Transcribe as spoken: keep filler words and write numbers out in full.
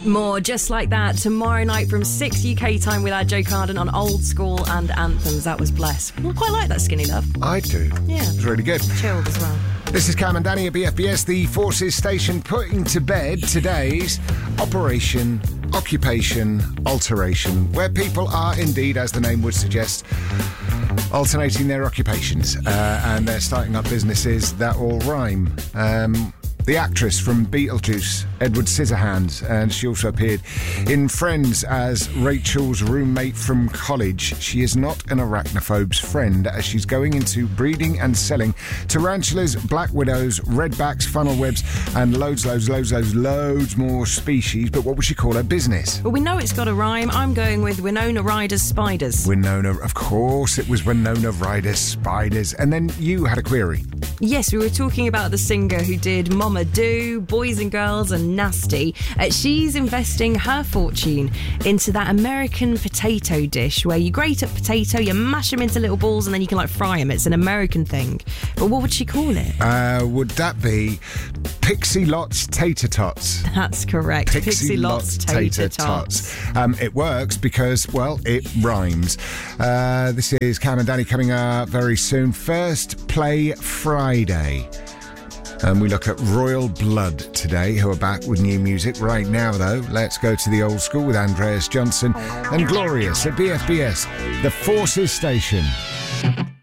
More Just Like That tomorrow night from six U K time with our Joe Carden on Old School and Anthems. That was Bless. I quite like that, Skinny Love. I do. Yeah. It's really good. Chilled as well. This is Cam and Danny at B F B S, the Forces Station, putting to bed today's Operation Occupation Alteration, where people are indeed, as the name would suggest, alternating their occupations, uh, and they're starting up businesses that all rhyme. Um, the actress from Beetlejuice, Edward Scissorhands, and she also appeared in Friends as Rachel's roommate from college. She is not an arachnophobe's friend, as she's going into breeding and selling tarantulas, black widows, redbacks, funnel webs, and loads, loads, loads, loads, loads more species. But what would she call her business? Well, we know it's got a rhyme. I'm going with Winona Ryder's Spiders. Winona, of course, it was Winona Ryder's Spiders. And then you had a query. Yes, we were talking about the singer who did Mama Do, Boys and Girls and Nasty. Uh, she's investing her fortune into that American potato dish where you grate up potato, you mash them into little balls and then you can like fry them. It's an American thing. But what would she call it? Uh, would that be Pixie Lot's Tater Tots? That's correct. Pixie, Pixie Lot's Tater Tots. Um, it works because, well, it rhymes. Uh, this is Cam and Danny coming up very soon. First Play Friday. And we look at Royal Blood today, who are back with new music. Right now, though, let's go to the old school with Andreas Johnson and Glorious at B F B S, the Forces Station.